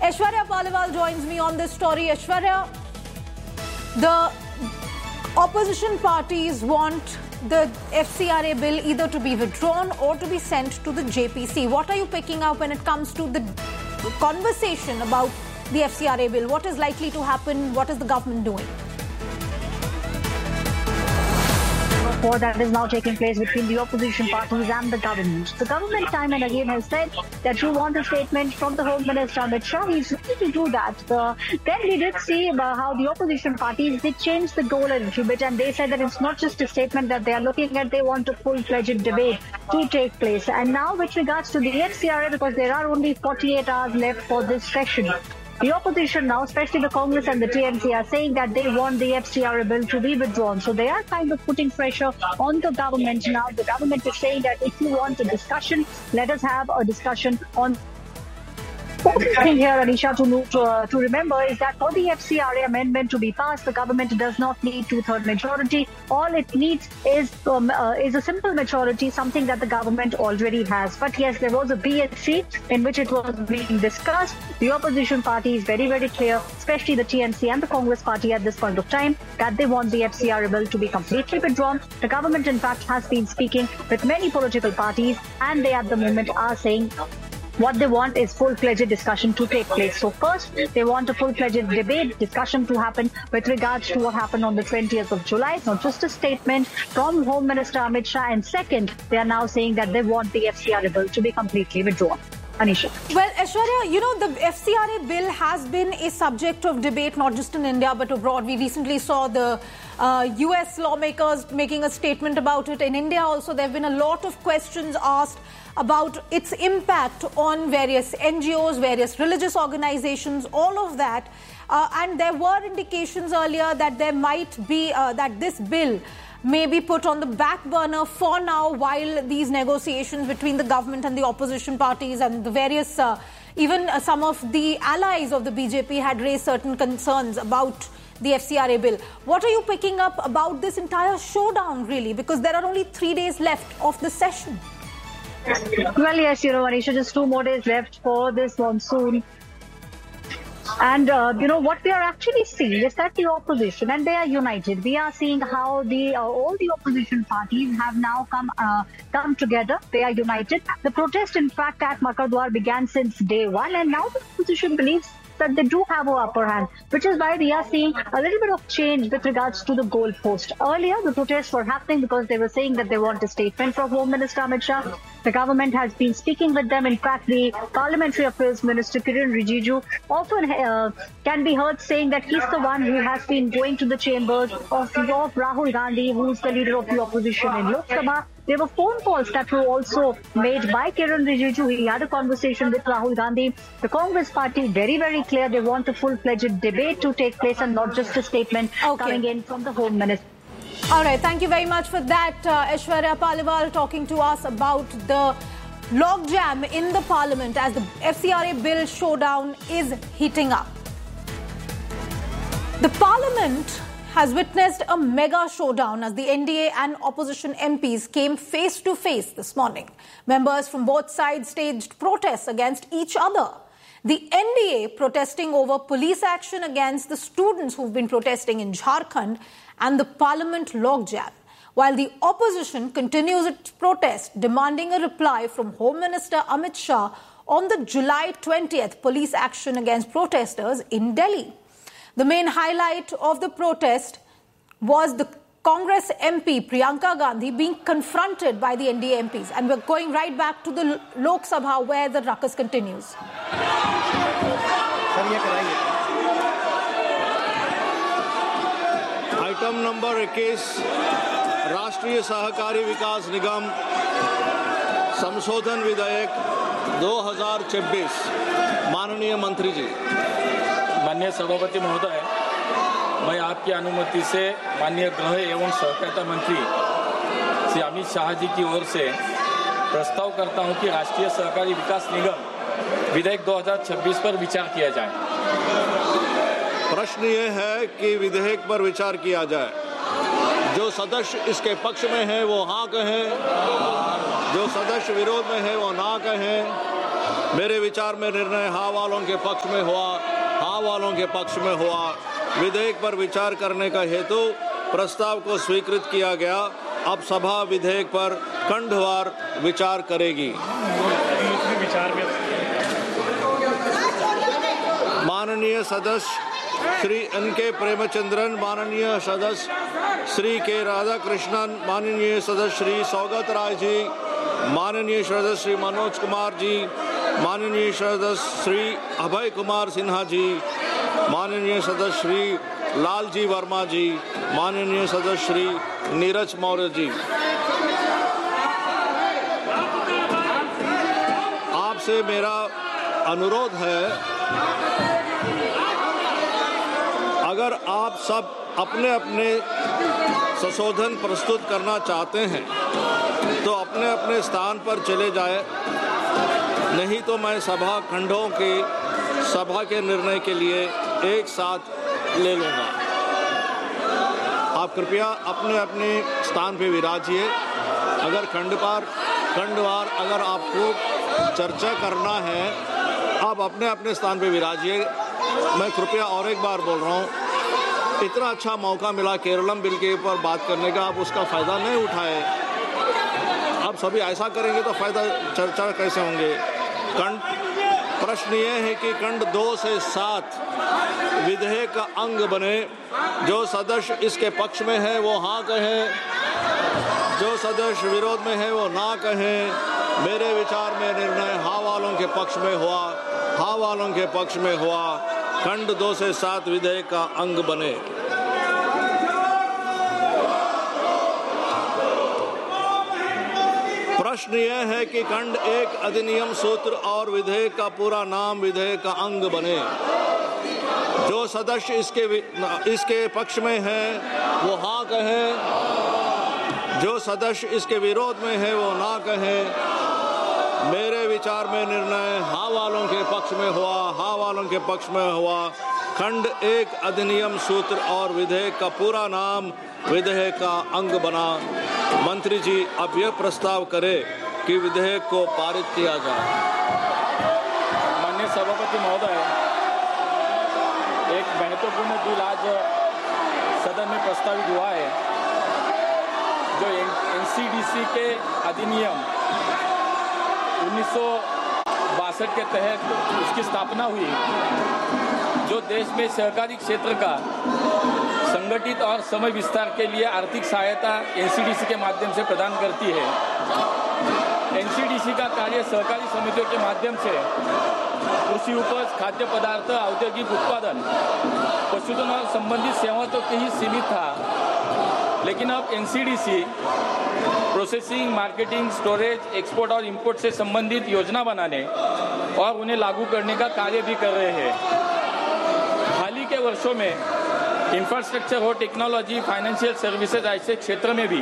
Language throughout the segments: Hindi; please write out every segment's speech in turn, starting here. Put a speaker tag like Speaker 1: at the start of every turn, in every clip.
Speaker 1: Aishwarya Paliwal joins me on this story. Aishwarya, the opposition parties want the FCRA bill either to be withdrawn or to be sent to the JPC. What are you picking up when it comes to the conversation about the FCRA bill? What is likely to happen? What is the government doing?
Speaker 2: That is now taking place between the opposition parties and the government. The government time and again has said that you want a statement from the Home Minister Amit Shah. He's ready to do that. Then we did see how the opposition parties did change the goal a little bit, and they said that it's not just a statement that they are looking at, they want a full-fledged debate to take place. And now with regards to the FCRA, because there are only 48 hours left for this session, the opposition now, especially the Congress and the TMC, are saying that they want the FCRA bill to be withdrawn. So they are kind of putting pressure on the government now. The government is saying that if you want a discussion, let us have a discussion on. The thing here, Anisha, to remember is that for the FCRA amendment to be passed, the government does not need two-third majority. All it needs is a simple majority, something that the government already has. But yes, there was a BSC in which it was being discussed. The opposition party is very, very clear, especially the TNC and the Congress party at this point of time, that they want the FCRA bill to be completely withdrawn. The government, in fact, has been speaking with many political parties, and they at the moment are saying what they want is full-fledged discussion to take place. So first, they want a full-fledged debate, discussion to happen with regards to what happened on the 20th of July. It's not just a statement from Home Minister Amit Shah. And second, they are now saying that they want the FCRA bill to be completely withdrawn. Anisha.
Speaker 1: Well, Aishwarya, you know, the FCRA bill has been a subject of debate, not just in India, but abroad. We recently saw the US lawmakers making a statement about it. In India also, there have been a lot of questions asked about its impact on various NGOs, various religious organizations, all of that. And there were indications earlier that there might be, that this bill may be put on the back burner for now while these negotiations between the government and the opposition parties and the various, even some of the allies of the BJP had raised certain concerns about the FCRA bill. What are you picking up about this entire showdown, really? Because there are only 3 days left of the session.
Speaker 2: Well, yes, you know, Anisha, just 2 more days left for this monsoon. And, you know, what we are actually seeing is that the opposition, and they are united. We are seeing how all the opposition parties have now come together. They are united. The protest, in fact, at Makardwar began since day one, and now the opposition believes that they do have an upper hand, which is why we are seeing a little bit of change with regards to the goalpost. Earlier, the protests were happening because they were saying that they want a statement from Home Minister Amit Shah. The government has been speaking with them. In fact, the Parliamentary Affairs Minister Kiran Rijiju often can be heard saying that he's the one who has been going to the chambers of Rahul Gandhi, who is the leader of the opposition in Lok Sabha. There were phone calls that were also made by Kiran Rijiju. He had a conversation with Rahul Gandhi. The Congress party, very, very clear. They want a full-fledged debate to take place and not just a statement coming in from the Home Minister.
Speaker 1: All right. Thank you very much for that. Aishwarya Paliwal talking to us about the logjam in the parliament as the FCRA bill showdown is heating up. The parliament has witnessed a mega showdown as the NDA and opposition MPs came face to face this morning. Members from both sides staged protests against each other. The NDA protesting over police action against the students who've been protesting in Jharkhand and the parliament logjam, while the opposition continues its protest demanding a reply from Home Minister Amit Shah on the July 20th police action against protesters in Delhi. The main highlight of the protest was the Congress MP Priyanka Gandhi being confronted by the NDA MPs. And we're going right back to the Lok Sabha where the ruckus continues.
Speaker 3: Item number 21 राष्ट्रीय सहकारी विकास निगम संशोधन विधेयक 2026 माननीय मंत्री जी।
Speaker 4: माननीय सभापति महोदय, मैं आपकी अनुमति से माननीय गृह एवं सहकारिता मंत्री श्री अमित शाह जी की ओर से प्रस्ताव करता हूं कि राष्ट्रीय सहकारी विकास निगम विधेयक 2026 पर विचार किया जाए।
Speaker 3: प्रश्न ये है कि विधेयक पर विचार किया जाए। जो सदस्य इसके पक्ष में है वो हाँ कहें, जो सदस्य विरोध में है वो ना कहें। मेरे विचार में निर्णय हाँ वालों के पक्ष में हुआ, हाँ वालों के पक्ष में हुआ। विधेयक पर विचार करने का हेतु प्रस्ताव को स्वीकृत किया गया। अब सभा विधेयक पर खंडवार विचार करेगी। माननीय सदस्य श्री N.K. प्रेमचंद्रन, माननीय सदस्य श्री के राधाकृष्णन, माननीय सदस्य श्री सौगत राय जी, माननीय सदस्य श्री मनोज कुमार जी, माननीय सदस्य श्री अभय कुमार सिन्हा जी, माननीय सदस्य श्री लालजी वर्मा जी, माननीय सदस्य श्री नीरज मौर्य जी, आपसे मेरा अनुरोध है, अगर आप सब अपने अपने संशोधन प्रस्तुत करना चाहते हैं तो अपने अपने स्थान पर चले जाए, नहीं तो मैं सभा खंडों के सभा के निर्णय के लिए एक साथ ले लूँगा। आप कृपया अपने अपने स्थान पर विराजिए। अगर खंडवार अगर आपको चर्चा करना है, आप अपने अपने स्थान पर विराजिए। मैं कृपया और एक बार बोल रहा हूँ, इतना अच्छा मौका मिला केरलम बिल के ऊपर बात करने का, आप उसका फ़ायदा नहीं उठाए। अब सभी ऐसा करेंगे तो फ़ायदा चर्चा कैसे होंगे। प्रश्न ये है कि खंड 2 से 7 विधेयक का अंग बने। जो सदस्य इसके पक्ष में है वो हाँ कहें, जो सदस्य विरोध में है वो ना कहें। मेरे विचार में निर्णय हाँ वालों के पक्ष में हुआ, हाँ वालों के पक्ष में हुआ। खंड 2 से 7 विधेयक का अंग बने। प्रश्न यह है कि खंड 1 अधिनियम सूत्र और विधेयक का पूरा नाम विधेयक का अंग बने। जो सदस्य इसके पक्ष में है वो हाँ कहें, जो सदस्य इसके विरोध में है वो ना कहें। मेरे विचार में निर्णय हाँ वालों के पक्ष में हुआ, हाँ वालों के पक्ष में हुआ। खंड 1 अधिनियम सूत्र और विधेयक का पूरा नाम विधेयक का अंग बना। मंत्री जी अब यह प्रस्ताव करें कि विधेयक को पारित किया जाए।
Speaker 4: माननीय सभापति महोदय, एक महत्वपूर्ण बिल आज सदन में प्रस्तावित हुआ है। जो NCDC के अधिनियम 1962 के तहत उसकी स्थापना हुई, जो देश में सहकारी क्षेत्र का संगठित और समय विस्तार के लिए आर्थिक सहायता NCDC के माध्यम से प्रदान करती है। NCDC का कार्य सहकारी समितियों के माध्यम से कृषि उपज, खाद्य पदार्थ, औद्योगिक उत्पादन, पशुधन और संबंधित सेवाओं तक ही सीमित था, लेकिन अब NCDC processing, marketing, storage, export और इंपोर्ट से संबंधित योजना बनाने और उन्हें लागू करने का कार्य भी कर रहे हैं। हाल ही के वर्षों में इंफ्रास्ट्रक्चर हो, टेक्नोलॉजी, फाइनेंशियल सर्विसेज ऐसे क्षेत्र में भी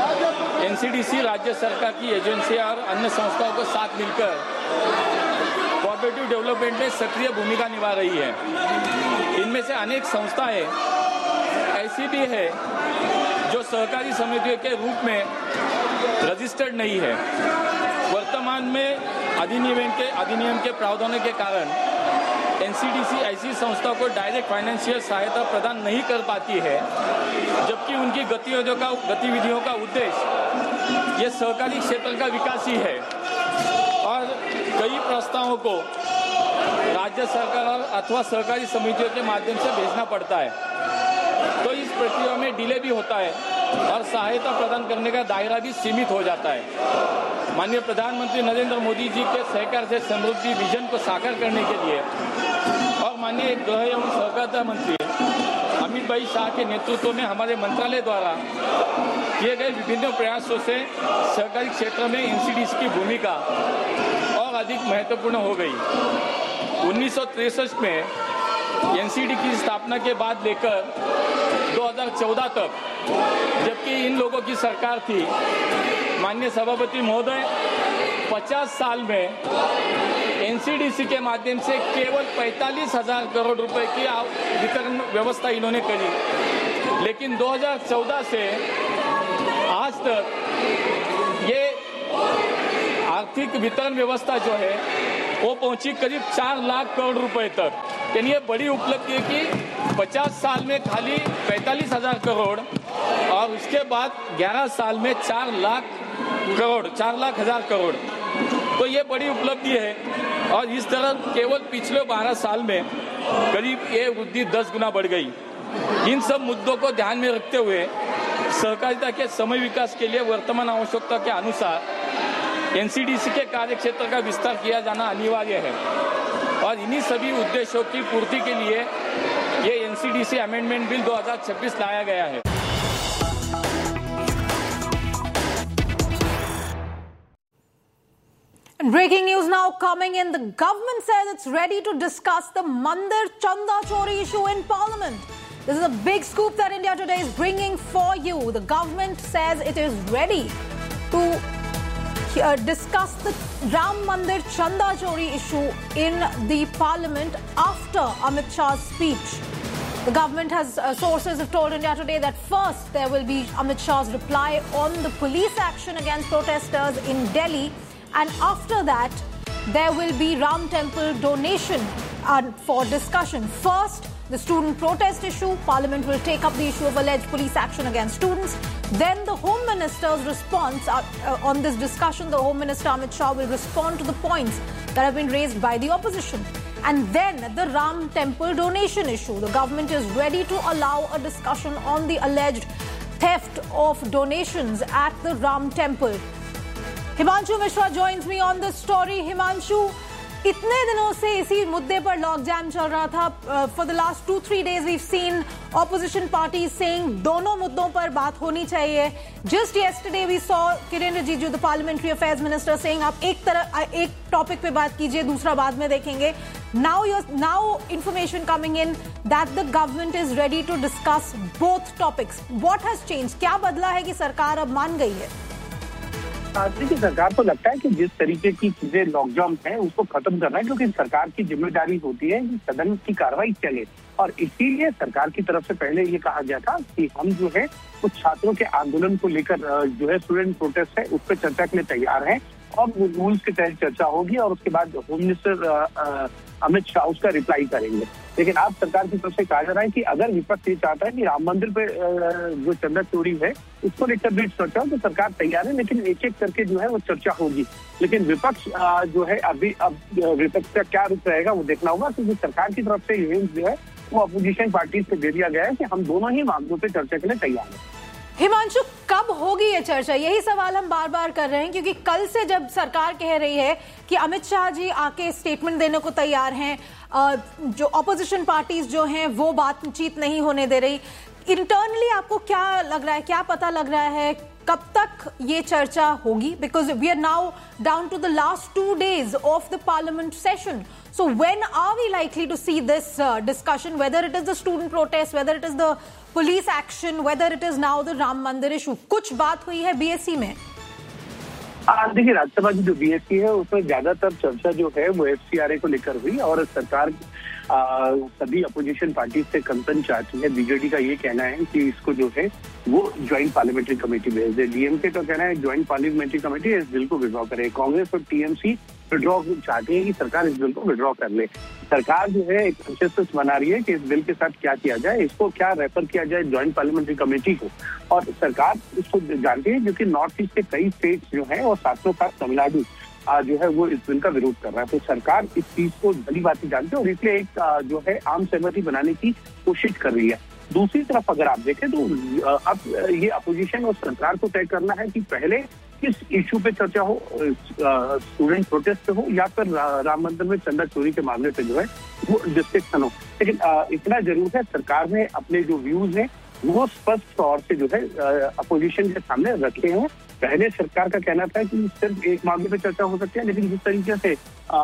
Speaker 4: NCDC राज्य सरकार की एजेंसियां और अन्य संस्थाओं को साथ मिलकर कोऑपरेटिव डेवलपमेंट में सक्रिय भूमिका निभा रही है। इनमें से अनेक संस्थाएं ऐसी भी है जो सहकारी समितियों के रूप में रजिस्टर्ड नहीं है। वर्तमान में अधिनियम के प्रावधानों के कारण NCDC ऐसी संस्थाओं को डायरेक्ट फाइनेंशियल सहायता प्रदान नहीं कर पाती है, जबकि उनकी गतिविधियों का उद्देश्य ये सहकारी क्षेत्र का विकास ही है और कई प्रस्तावों को राज्य सरकार अथवा सहकारी समितियों के माध्यम से भेजना पड़ता है। तो इस प्रक्रिया में डिले भी होता है और सहायता प्रदान करने का दायरा भी सीमित हो जाता है। माननीय प्रधानमंत्री नरेंद्र मोदी जी के सहकार से समृद्धि विजन को साकार करने के लिए और माननीय गृह एवं सहकारिता मंत्री अमित भाई शाह के नेतृत्व में हमारे मंत्रालय द्वारा किए गए विभिन्न प्रयासों से सहकारी क्षेत्र में NCDC की भूमिका और अधिक महत्वपूर्ण हो गई। 1963 में NCD की स्थापना के बाद लेकर 2014 तक, जबकि इन लोगों की सरकार थी, माननीय सभापति महोदय, 50 साल में NCDC के माध्यम से केवल 45,000 करोड़ रुपए की वितरण व्यवस्था इन्होंने करी। लेकिन 2014 से आज तक ये आर्थिक वितरण व्यवस्था जो है वो पहुंची करीब 4 लाख करोड़ रुपए तक। यानी ये बड़ी उपलब्धि है कि 50 साल में खाली 45,000 करोड़ और उसके बाद 11 साल में 4 लाख हजार करोड़। तो ये बड़ी उपलब्धि है और इस तरह केवल पिछले 12 साल में करीब ये वृद्धि 10 गुना बढ़ गई। इन सब मुद्दों को ध्यान में रखते हुए सहकारिता के समय विकास के लिए वर्तमान आवश्यकता के अनुसार एनसीडीसी के कार्यक्षेत्र का विस्तार किया जाना अनिवार्य है और इन्हीं सभी उद्देश्यों की पूर्ति के लिए ये एनसीडीसी अमेंडमेंट बिल 2026 लाया गया है।
Speaker 1: Breaking news now coming in. The government says it's ready to discuss the Mandir Chanda Chori issue in Parliament. This is a big scoop that India Today is bringing for you. The government says it is ready to discuss the Ram Mandir Chanda Chori issue in the Parliament after Amit Shah's speech. The government has sources have told India Today that first there will be Amit Shah's reply on the police action against protesters in Delhi. And after that, there will be Ram Temple donation for discussion. First, the student protest issue. Parliament will take up the issue of alleged police action against students. Then the Home Minister's response on this discussion. The Home Minister Amit Shah will respond to the points that have been raised by the opposition. And then the Ram Temple donation issue. The government is ready to allow a discussion on the alleged theft of donations at the Ram Temple. Himanshu Mishra joins me on this story. Himanshu, इतने दिनों से इसी मुद्दे पर लॉक जैम चल रहा था. For the last 2-3 days we've seen opposition parties saying दोनों मुद्दों पर बात होनी चाहिए. Just yesterday we saw Kiren Rijiju, the Parliamentary Affairs Minister, saying आप एक टॉपिक पे बात कीजिए, दूसरा बाद में देखेंगे. Now information coming in that the government is ready to discuss both topics. What has changed? क्या बदला है कि सरकार अब मान गई है?
Speaker 5: देखिए, सरकार को लगता है कि जिस तरीके की चीजें लॉकडाउन है उसको खत्म करना है, क्योंकि सरकार की जिम्मेदारी होती है कि सदन की कार्रवाई चले. और इसीलिए सरकार की तरफ से पहले ये कहा गया था कि हम जो है कुछ छात्रों के आंदोलन को लेकर जो है स्टूडेंट प्रोटेस्ट है उस पर चर्चा के लिए तैयार है और वो रूल्स के तहत चर्चा होगी और उसके बाद होम मिनिस्टर अमित शाह उसका रिप्लाई करेंगे. लेकिन आप सरकार की तरफ से कहा जा रहा है कि अगर विपक्ष ये चाहता है कि राम मंदिर पे जो चंदा चोरी है उसको लेकर भी चर्चा हो तो सरकार तैयार है, लेकिन एक एक करके जो है वो चर्चा होगी. लेकिन विपक्ष जो है अब विपक्ष का क्या रुख रहेगा वो देखना होगा, क्योंकि सरकार की तरफ से ये जो है वो अपोजिशन पार्टी से दे दिया गया है कि हम दोनों ही मामलों पे चर्चा के लिए तैयार हैं.
Speaker 1: हिमांशु, कब होगी ये चर्चा? यही सवाल हम बार बार कर रहे हैं, क्योंकि कल से जब सरकार कह रही है कि अमित शाह जी आके स्टेटमेंट देने को तैयार हैं, जो ऑपोजिशन पार्टीज जो हैं वो बातचीत नहीं होने दे रही. इंटरनली आपको क्या लग रहा है, क्या पता लग रहा है कब तक ये चर्चा होगी? Because we are now down to the last 2 days of the parliament session. So when are we likely to see this discussion, whether it is the student protest, whether it is the police action, whether it is now the Ram Mandir issue? कुछ बात हुई है बीएससी में?
Speaker 5: देखिए, राज्यसभा की जो बीएससी है उसमें ज्यादातर चर्चा जो है वो एफसीआरए को लेकर हुई और सरकार सभी अपोजिशन पार्टी से कंसर्न चाहती है. बीजेडी का ये कहना है कि इसको जो है वो ज्वाइंट पार्लियामेंट्री कमेटी भेज दे. डीएमके का कहना है ज्वाइंट पार्लियामेंट्री कमेटी इस बिल को विड्रॉ करे. कांग्रेस और टीएमसी विड्रॉ चाहते हैं कि सरकार इस बिल को विड्रॉ कर ले. सरकार जो है एक कंसेंसस बना रही है कि इस बिल के साथ क्या किया जाए, इसको क्या रेफर किया जाए ज्वाइंट पार्लियामेंट्री कमेटी को. और सरकार इसको जानती है क्योंकि नॉर्थ ईस्ट के कई स्टेट्स जो हैं और साथ तमिलनाडु जो है वो इस बिल का विरोध कर रहा है. तो सरकार इस चीज को भली बात जानती है और इसलिए एक जो है आम सहमति बनाने की कोशिश कर रही है. दूसरी तरफ अगर आप देखें तो अब ये अपोजिशन और सरकार को तय करना है कि पहले किस इश्यू पे चर्चा हो, स्टूडेंट प्रोटेस्ट पे हो या फिर राम मंदिर में चंदा चोरी के मामले पे जो है वो डिस्कशन हो. लेकिन इतना जरूर है, सरकार ने अपने जो व्यूज हैं वो स्पष्ट तौर से जो है अपोजिशन के सामने रखे हैं. पहले सरकार का कहना था कि सिर्फ एक मामले पे चर्चा हो सकती है, लेकिन जिस तरीके से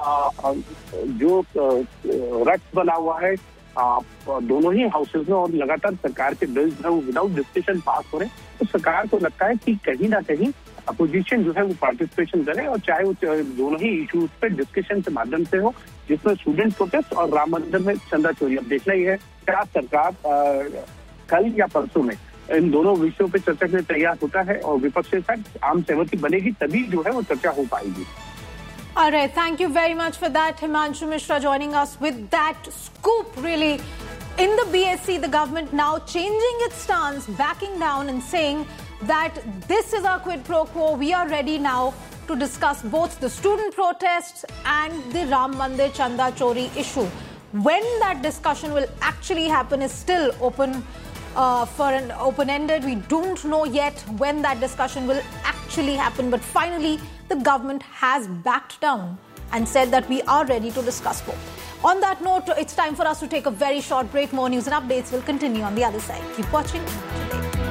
Speaker 5: जो रक्स बना हुआ है दोनों ही हाउसेज में और लगातार सरकार के बिल्स है वो विदाउट डिस्कशन पास हो रहे हैं, तो सरकार को लगता है कि कहीं ना कहीं अपोजिशन जो है वो पार्टिसिपेशन करे और चाहे वो दोनों ही इश्यूज पे डिस्कशन के माध्यम से हो, जिसमें स्टूडेंट प्रोटेस्ट और राम मंदिर में चंदा चोरी. अब देखना ही है क्या सरकार कल या परसों में इन दोनों विषयों पे चर्चा के लिए तैयार होता है और विपक्ष के साथ आम सहमति बनेगी, तभी जो है वो चर्चा हो पाएगी.
Speaker 1: All right, thank you very much for that, Himanshu Mishra, joining us with that scoop, really. In the BSc, the government now changing its stance, backing down and saying that this is our quid pro quo. We are ready now to discuss both the student protests and the Ram Mandir Chanda Chori issue. When that discussion will actually happen is still open for an open-ended. We don't know yet when that discussion will actually happen. But finally, the government has backed down and said that we are ready to discuss both. On that note, it's time for us to take a very short break. More news and updates will continue on the other side. Keep watching.